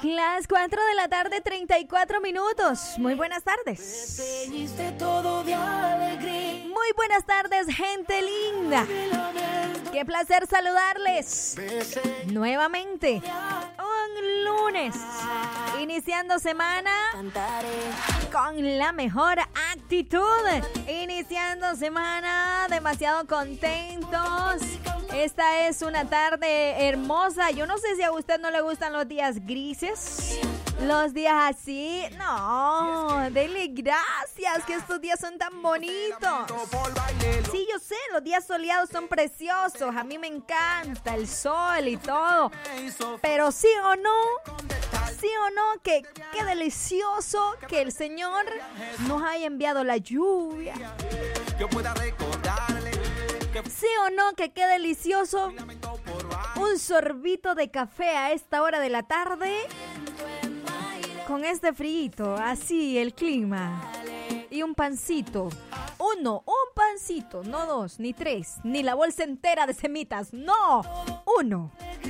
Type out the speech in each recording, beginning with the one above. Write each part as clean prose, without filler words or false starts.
Las 4 de la tarde, 34 minutos. Muy buenas tardes. Muy buenas tardes, gente linda. Qué placer saludarles nuevamente. Un lunes, iniciando semana con la mejor actitud. Iniciando semana demasiado contentos. Esta es una tarde hermosa. Yo no sé si a usted no le gustan los días grises, los días así. No, denle gracias que estos días son tan bonitos. Sí, yo sé, los días soleados son preciosos. A mí me encanta el sol y todo. Pero sí o no, que qué delicioso que el Señor nos haya enviado la lluvia. Yo pueda recordarle. Sí o no, que qué delicioso un sorbito de café a esta hora de la tarde con este frío, así el clima, y un pancito. Un pancito, no dos, ni tres, ni la bolsa entera de semitas, no, uno.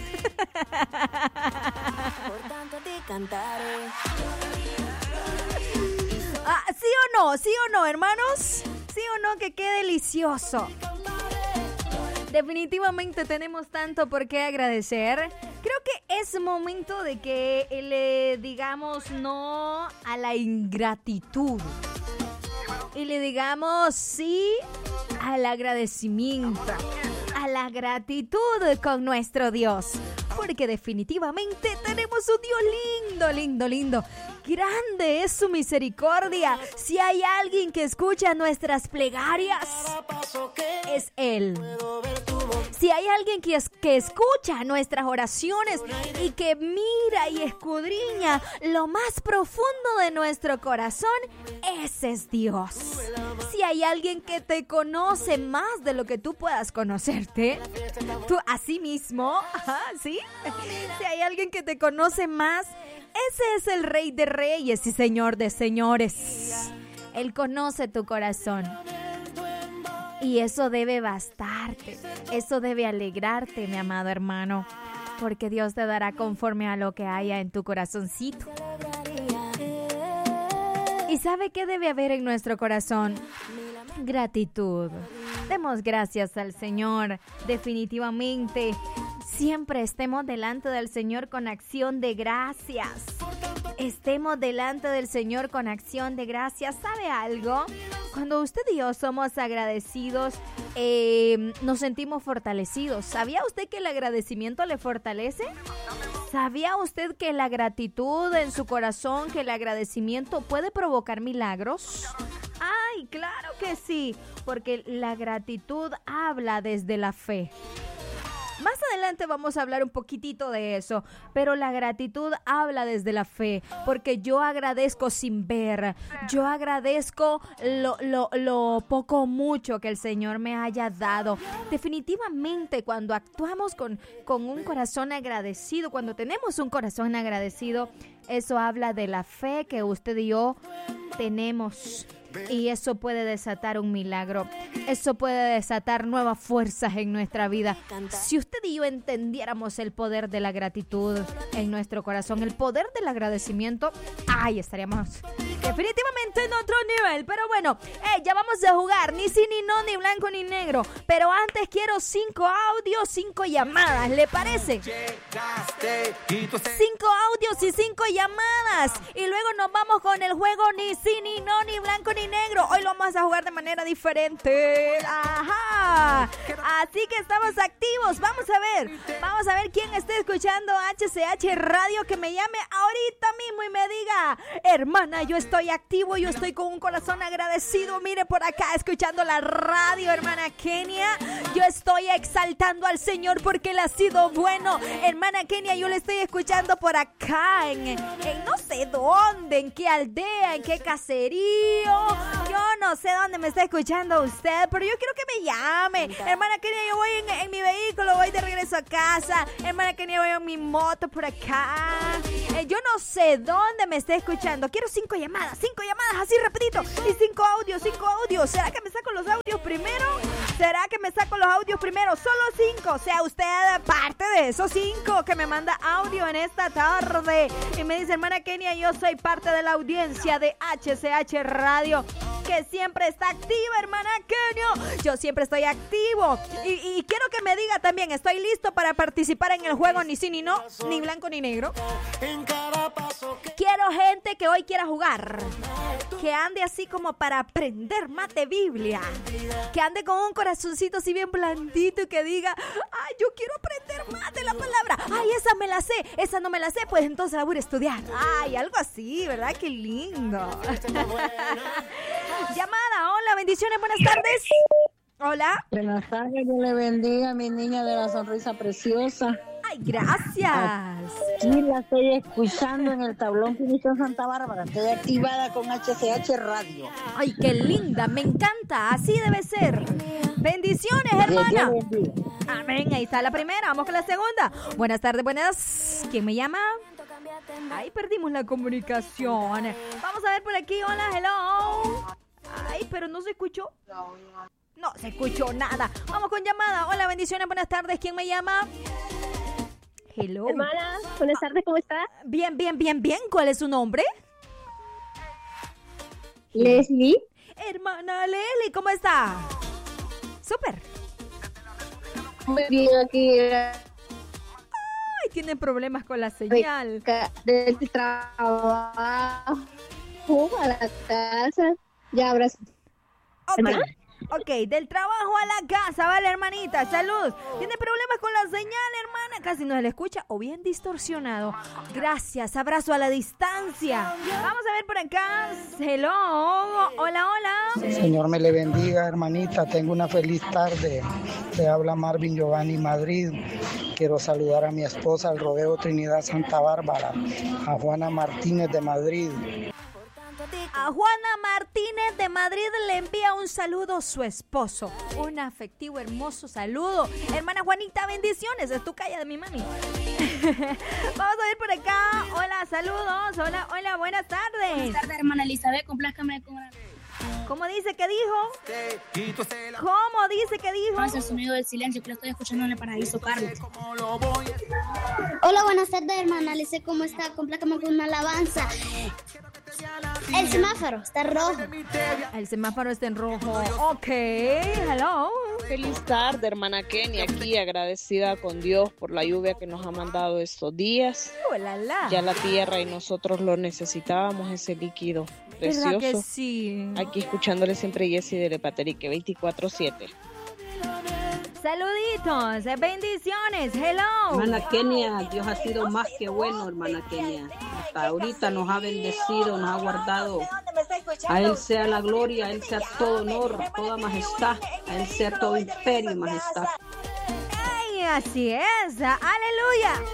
Sí o no, hermanos, sí o no, que qué delicioso. Definitivamente tenemos tanto por qué agradecer. Creo que es momento de que le digamos no a la ingratitud y le digamos sí al agradecimiento, a la gratitud con nuestro Dios. Porque definitivamente tenemos un Dios lindo. Grande es su misericordia. Si hay alguien que escucha nuestras plegarias, es Él. Si hay alguien que escucha nuestras oraciones y que mira y escudriña lo más profundo de nuestro corazón, ese es Dios. Si hay alguien que te conoce más de lo que tú puedas conocerte, tú a sí mismo, ¿sí? Si hay alguien que te conoce más, ese es el Rey de Reyes y Señor de Señores. Él conoce tu corazón. Y eso debe bastarte, eso debe alegrarte, mi amado hermano, porque Dios te dará conforme a lo que haya en tu corazoncito. ¿Y sabe qué debe haber en nuestro corazón? Gratitud. Demos gracias al Señor, definitivamente. Siempre estemos delante del Señor con acción de gracias. Estemos delante del Señor con acción de gracias. ¿Sabe algo? Cuando usted y yo somos agradecidos, nos sentimos fortalecidos. ¿Sabía usted que el agradecimiento le fortalece? ¿Sabía usted que la gratitud en su corazón, que el agradecimiento puede provocar milagros? ¡Ay, claro que sí! Porque la gratitud habla desde la fe. Más adelante vamos a hablar un poquitito de eso, pero la gratitud habla desde la fe, porque yo agradezco sin ver, yo agradezco lo poco o mucho que el Señor me haya dado. Definitivamente cuando actuamos con un corazón agradecido, cuando tenemos un corazón agradecido, eso habla de la fe que usted y yo tenemos. Y eso puede desatar un milagro. Eso puede desatar nuevas fuerzas en nuestra vida. Si usted y yo entendiéramos el poder de la gratitud en nuestro corazón, el poder del agradecimiento, ¡ay! Estaríamos definitivamente en otro nivel. Pero bueno, ya vamos a jugar. Ni sí, ni no, ni blanco, ni negro. Pero antes quiero 5 audios, 5 llamadas. ¿Le parece? 5 audios y 5 llamadas. Y luego nos vamos con el juego ni sí, ni no, ni blanco, ni negro. Hoy lo vamos a jugar de manera diferente. Ajá. Así que estamos activos. Vamos a ver quién está escuchando HCH Radio, que me llame ahorita mismo y me diga: hermana, yo estoy activo, yo estoy con un corazón agradecido. Mire por acá, escuchando la radio, hermana Kenia. Yo estoy exaltando al Señor porque Él ha sido bueno. Hermana Kenia, yo le estoy escuchando por acá en no sé dónde, en qué aldea, en qué caserío. Yo no sé dónde me está escuchando usted, pero yo quiero que me llame. Hermana Kenia, yo voy en mi vehículo, voy de regreso a casa. Hermana Kenia, voy en mi moto por acá. Yo no sé dónde me está escuchando. Quiero 5 llamadas, así rapidito. Y 5 audios. ¿Será que me saco los audios primero? ¿Será que me saco los audios primero? Solo 5. Sea usted parte de esos 5 que me manda audio en esta tarde. Y me dice, hermana Kenia, yo soy parte de la audiencia de HCH Radio, que siempre está activa, hermana Kenia. Yo siempre estoy activo. Y quiero que me diga también, estoy listo para participar en el juego ni sí ni no, ni blanco ni negro. Quiero gente que hoy quiera jugar, que ande así como para aprender más de Biblia, que ande con un corazoncito así bien blandito y que diga, ay, yo quiero aprender más de la palabra. Ay, esa me la sé, esa no me la sé, pues entonces la voy a estudiar. Ay, algo así, ¿verdad? Qué lindo. Llamada, hola, bendiciones, buenas tardes. Hola. Buenas tardes, Dios le bendiga, mi niña de la sonrisa preciosa. Ay, gracias. Aquí la estoy escuchando en el tablón Pinito Santa Bárbara. Estoy activada con HCH Radio. Ay, qué linda, me encanta, así debe ser. Bendiciones, hermana. Amén, ahí está la primera, vamos con la segunda. Buenas tardes, buenas. ¿Quién me llama? Ay, perdimos la comunicación. Vamos a ver por aquí, hola, hello. Ay, pero no se escuchó. No se escuchó nada. Vamos con llamada. Hola, bendiciones, buenas tardes. ¿Quién me llama? Hello. Hermana, buenas tardes, ¿cómo está? Bien, bien, bien, bien. ¿Cuál es su nombre? Leslie. Hermana Leslie, ¿cómo está? Súper. Muy bien, aquí Ay, tienen problemas con la señal. del trabajo a la casa. Ya abras. Ok. ¿Hermana? Ok, del trabajo a la casa, vale, hermanita, salud. ¿Tiene problemas con la señal, hermana? Casi no se le escucha o bien distorsionado. Gracias, abrazo a la distancia. Vamos a ver por acá. Hello, hola, hola. Señor me le bendiga, hermanita. Tengo una feliz tarde. Le habla Marvin Giovanni Madrid. Quiero saludar a mi esposa, al Rodeo Trinidad Santa Bárbara, a Juana Martínez de Madrid. A Juana Martínez de Madrid le envía un saludo su esposo. Un afectivo, hermoso saludo. Hermana Juanita, bendiciones. Es tu calla de mi mami. Vamos a ver por acá. Hola, saludos. Hola, hola, buenas tardes. Buenas tardes, hermana Elizabeth. Complázcame con una... ¿Cómo dice que dijo? ¿Cómo dice que dijo? No es el sonido del silencio que lo estoy escuchando en el paraíso, Carlos. Hola, buenas tardes, hermana Alice, ¿cómo está? Complácame con una alabanza. El semáforo está rojo. El semáforo está en rojo. Ok, hello. Feliz tarde, hermana Kenny, aquí agradecida con Dios por la lluvia que nos ha mandado estos días. Hola, la. Ya la tierra y nosotros lo necesitábamos, ese líquido precioso. ¿Verdad que sí? Aquí escuchándole siempre Jessie de Lepaterique 24/7. Saluditos, bendiciones, hello. Hermana Kenia, Dios ha sido más que bueno, hermana Kenia. Hasta ahorita nos ha bendecido, nos ha guardado. A Él sea la gloria, a Él sea todo honor, toda majestad, a Él sea todo imperio y majestad. Ay, así es, aleluya.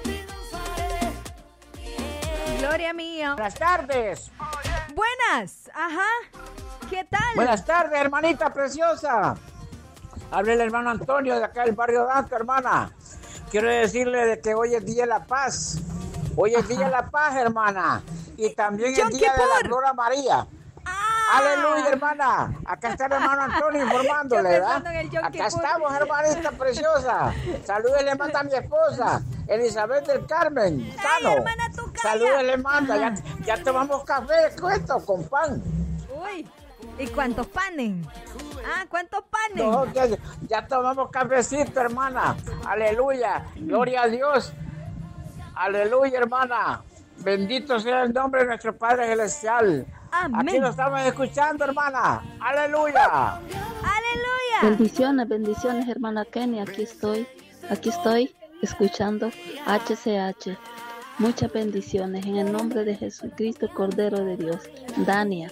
Gloria mía. Buenas tardes. Buenas, ajá. ¿Qué tal? Buenas tardes, hermanita preciosa. Habla el hermano Antonio de acá del barrio Danco, hermana. Quiero decirle de que hoy es Día de la Paz. Hoy es Día de la Paz, hermana. Y también es Día de la Flor María. Aleluya, hermana. Acá está el hermano Antonio informándole, ¿verdad? Acá estamos, hermanita preciosa. Saludos le manda a mi esposa, Elizabeth del Carmen. Ay, hermana, tú calla. Saludos le manda. Ya tomamos café, cuento, con pan. Uy, ¿y cuántos panes? ¿Cuántos panes? No, ya tomamos cafecito, hermana. Aleluya. Gloria a Dios. Aleluya, hermana. Bendito sea el nombre de nuestro Padre Celestial. Amén. Aquí lo estamos escuchando, hermana. Aleluya. Aleluya. Bendiciones, hermana Kenny. Aquí estoy escuchando HCH. Muchas bendiciones en el nombre de Jesucristo, Cordero de Dios. Dania,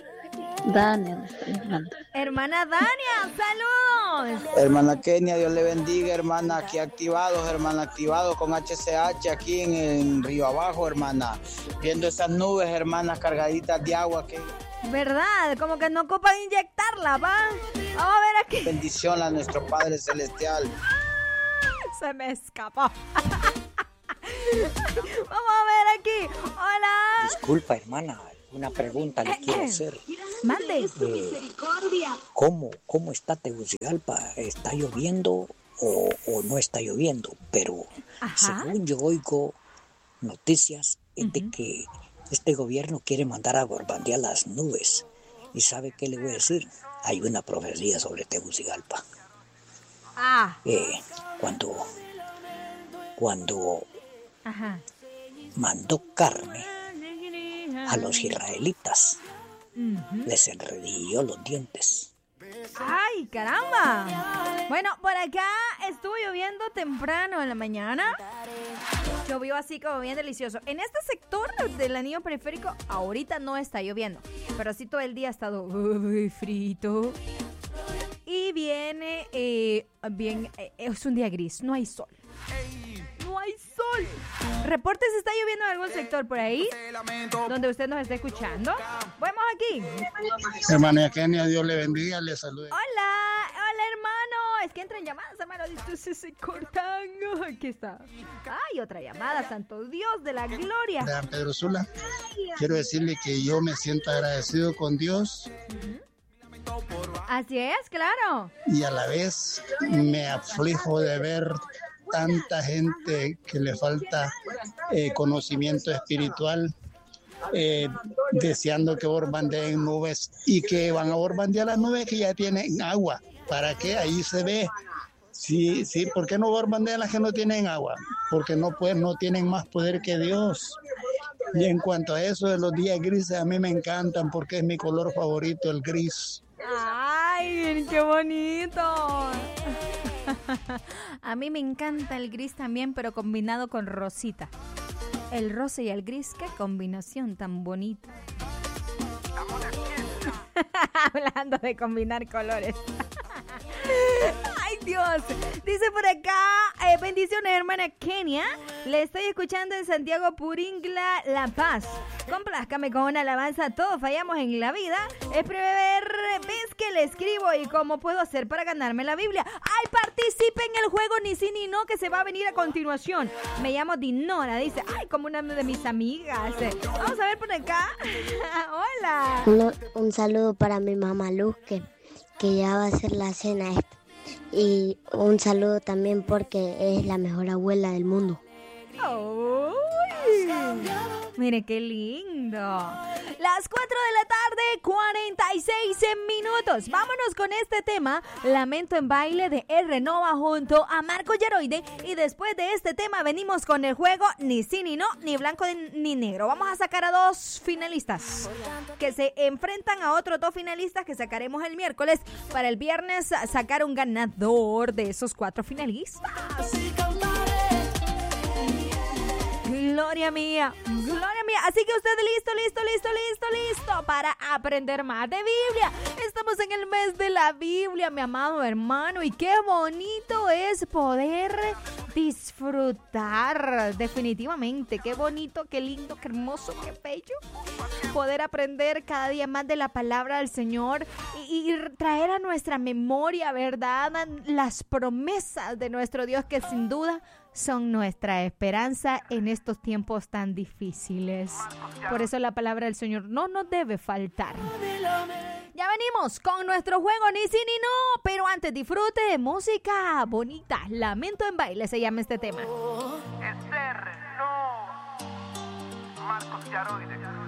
hermana Dania, saludos. Hermana Kenia, Dios le bendiga, hermana. Aquí activados, hermana, activados con HCH aquí en Río Abajo, hermana. Viendo esas nubes, hermanas, cargaditas de agua. ¿Verdad? Como que no ocupan inyectarla, ¿va? Vamos a ver aquí. Bendición a nuestro Padre Celestial. Se me escapó. Vamos a ver aquí. Hola. Disculpa, hermana. Una pregunta le quiero hacer. Mande. ¿Cómo está Tegucigalpa? ¿Está lloviendo o no está lloviendo? Pero según yo oigo noticias es de que este gobierno quiere mandar a borbandear las nubes. ¿Y sabe qué le voy a decir? Hay una profecía sobre Tegucigalpa. Cuando mandó carne a los israelitas, les enredilló los dientes. ¡Ay, caramba! Bueno, por acá estuvo lloviendo temprano en la mañana. Llovió así como bien delicioso. En este sector del anillo periférico ahorita no está lloviendo, pero sí todo el día ha estado frito. Y viene es un día gris, no hay sol. No hay sol. Reporte si está lloviendo en algún sector por ahí, donde usted nos está escuchando. Vamos aquí. Hermana Kenia, Dios le bendiga, le salude. Hola hermano. Es que entran llamadas, hermano. Se cortan. Aquí está. Ay, otra llamada, santo Dios de la gloria. Pedro Sula, quiero decirle que yo me siento agradecido con Dios. Así es, claro. Y a la vez me aflijo de ver tanta gente que le falta conocimiento espiritual, deseando que borbandeen nubes y que van a borbandear las nubes que ya tienen agua. ¿Para qué? Ahí se ve. Sí, ¿por qué no borbandean las que no tienen agua? Porque no tienen más poder que Dios. Y en cuanto a eso de los días grises, a mí me encantan porque es mi color favorito, el gris. ¡Ay, qué bonito! A mí me encanta el gris también, pero combinado con rosita. El rosa y el gris, qué combinación tan bonita. Hablando de combinar colores. ¡Ay, Dios! Dice por acá, bendiciones, hermana Kenia. Le estoy escuchando en Santiago Puringla, La Paz. Complázcame con una alabanza. Todos fallamos en la vida. Es primera vez que le escribo y cómo puedo hacer para ganarme la Biblia. ¡Ay, participe en el juego ni sí ni no que se va a venir a continuación! Me llamo Dinora, dice. ¡Ay, como una de mis amigas! Vamos a ver por acá. ¡Hola! Un saludo para mi mamá Luz, que ya va a hacer la cena. Y un saludo también porque es la mejor abuela del mundo. ¡Uy! Mire qué lindo. Las 4 de la tarde, 46 minutos. Vámonos con este tema, Lamento en Baile de R. Nova junto a Marco Yaroide. Y después de este tema venimos con el juego Ni sí ni no, ni blanco ni negro. Vamos a sacar a 2 finalistas que se enfrentan a otros 2 finalistas que sacaremos el miércoles para el viernes sacar un ganador de esos 4 finalistas. Gloria mía, gloria mía. Así que usted listo para aprender más de Biblia. Estamos en el mes de la Biblia, mi amado hermano. Y qué bonito es poder disfrutar, definitivamente. Qué bonito, qué lindo, qué hermoso, qué bello. Poder aprender cada día más de la palabra del Señor y traer a nuestra memoria, ¿verdad?, las promesas de nuestro Dios, que sin duda son nuestra esperanza en estos tiempos tan difíciles. Por eso la palabra del Señor no nos debe faltar. Ya venimos con nuestro juego Ni sí ni no, pero antes disfrute de música bonita. Lamento en Baile se llama este tema. Marcos Yaroide.